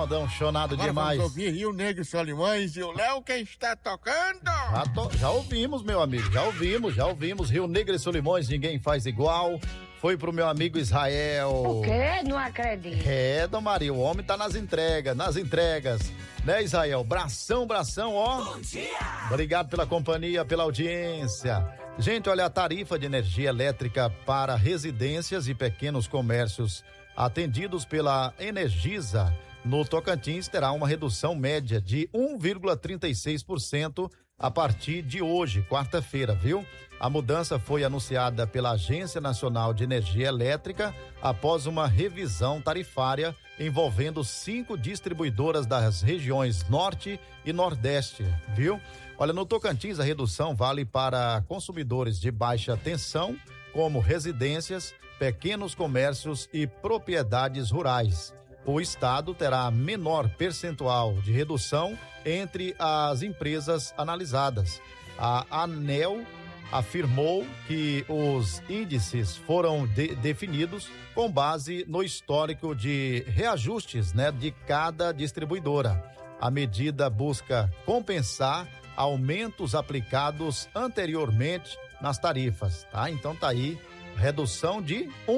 modão, chonado Agora demais. Vamos ouvir Rio Negro e Solimões e o Léo quem está tocando. Já ouvimos, meu amigo, já ouvimos. Rio Negro e Solimões, ninguém faz igual. Foi pro meu amigo Israel. O quê? Não acredito. Dona Maria, o homem tá nas entregas. Né, Israel? Bração, ó. Bom dia! Obrigado pela companhia, pela audiência. Gente, olha, a tarifa de energia elétrica para residências e pequenos comércios atendidos pela Energisa no Tocantins terá uma redução média de 1,36% a partir de hoje, quarta-feira, viu? A mudança foi anunciada pela Agência Nacional de Energia Elétrica após uma revisão tarifária envolvendo 5 distribuidoras das regiões Norte e Nordeste, viu? Olha, no Tocantins a redução vale para consumidores de baixa tensão, como residências, pequenos comércios e propriedades rurais. O estado terá menor percentual de redução entre as empresas analisadas. A ANEEL afirmou que os índices foram definidos com base no histórico de reajustes, né, de cada distribuidora. A medida busca compensar aumentos aplicados anteriormente nas tarifas, tá? Então tá aí, redução de